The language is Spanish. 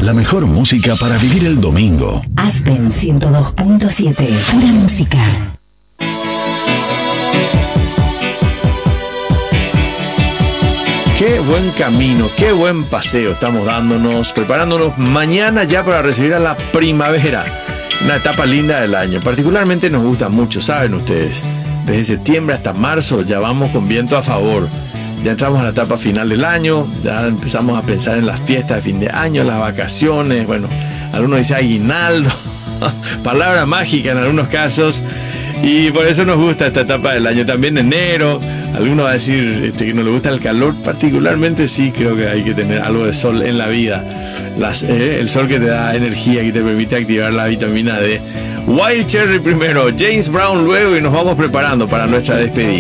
la mejor música para vivir el domingo. Aspen 102.7, pura música. Qué buen camino, qué buen paseo estamos dándonos, preparándonos mañana ya para recibir a la primavera, una etapa linda del año. Particularmente nos gusta mucho, saben ustedes, desde septiembre hasta marzo ya vamos con viento a favor. Ya entramos a la etapa final del año, ya empezamos a pensar en las fiestas de fin de año, las vacaciones, bueno, algunos dicen aguinaldo, palabra mágica en algunos casos, y por eso nos gusta esta etapa del año. También enero, alguno va a decir que no le gusta el calor, particularmente sí creo que hay que tener algo de sol en la vida. El sol que te da energía, que te permite activar la vitamina D. Wild Cherry primero, James Brown luego, y nos vamos preparando para nuestra despedida.